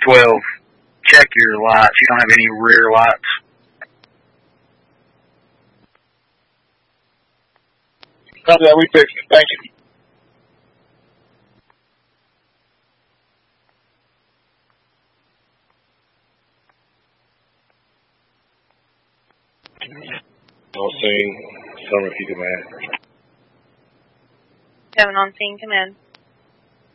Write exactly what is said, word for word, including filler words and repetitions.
twelve, check your lights. You don't have any rear lights. Copy that. We fixed it. Thank you. On scene. Summary Key Command. Kevin on scene, command.